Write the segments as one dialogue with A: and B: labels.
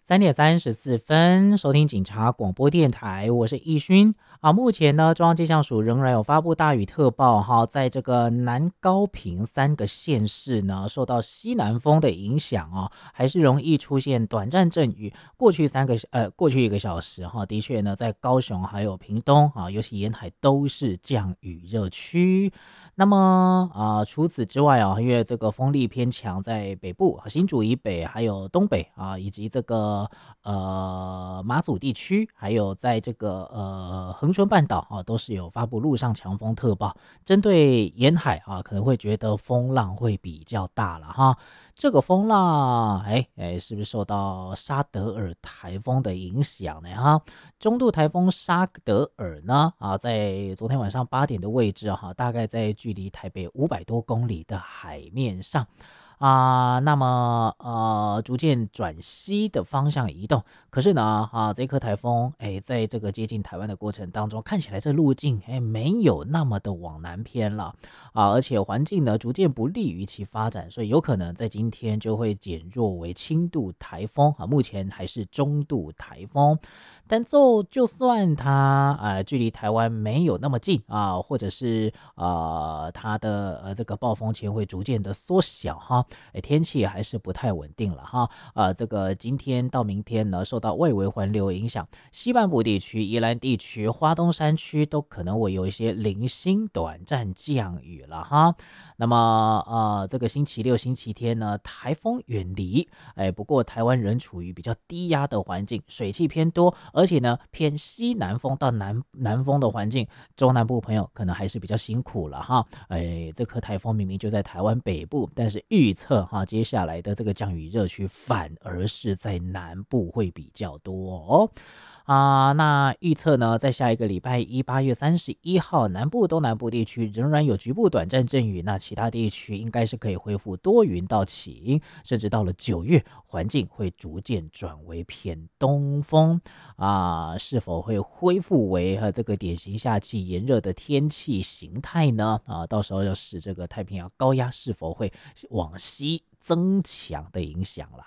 A: 3:34，收听警察广播电台，我是易勋啊。目前呢，中央气象署仍然有发布大雨特报哈，在这个南高屏3个县市呢，受到西南风的影响哦，还是容易出现短暂阵雨。过去1个小时哈，的确呢，在高雄还有屏东啊，尤其沿海都是降雨热区。那么除此之外啊，因为这个风力偏强，在北部新竹以北，还有东北啊，以及这个马祖地区，还有在这个恒春半岛啊，都是有发布陆上强风特报。针对沿海啊，可能会觉得风浪会比较大了哈。这个风浪，是不是受到沙德尔台风的影响呢？哈，中度台风沙德尔呢，在昨天晚上8点的位置哈，大概在距离台北500多公里的海面上。那么逐渐转西的方向移动，可是呢这颗台风在这个接近台湾的过程当中，看起来这路径没有那么的往南偏了而且环境呢逐渐不利于其发展，所以有可能在今天就会减弱为轻度台风目前还是中度台风。但就算它距离台湾没有那么近或者是它的这个暴风圈会逐渐的缩小哈，天气还是不太稳定了哈。这个今天到明天呢，受到外围环流影响，西半部地区、宜兰地区、花东山区都可能会有一些零星短暂降雨了哈。那么这个星期六、星期天呢，台风远离，不过台湾仍处于比较低压的环境，水汽偏多，而且呢偏西南风到南风的环境，中南部朋友可能还是比较辛苦了哈。这颗台风明明就在台湾北部，但是预测接下来的这个降雨热区反而是在南部会比较多哦。那预测呢，在下一个礼拜一，8月31号，南部、东南部地区仍然有局部短暂阵雨，那其他地区应该是可以恢复多云到晴，甚至到了9月，环境会逐渐转为偏东风是否会恢复为这个典型夏季炎热的天气形态呢？到时候要使这个太平洋高压是否会往西增强的影响了。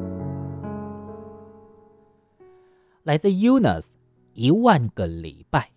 A: 来自 Yunus 1万个礼拜。